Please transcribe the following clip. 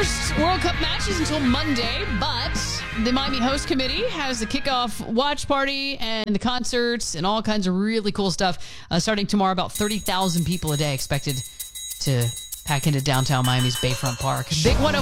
first World Cup matches until Monday, but the Miami Host Committee has the kickoff watch party and the concerts and all kinds of really cool stuff starting tomorrow. About 30,000 people a day expected to pack into downtown Miami's Bayfront Park. Big 105.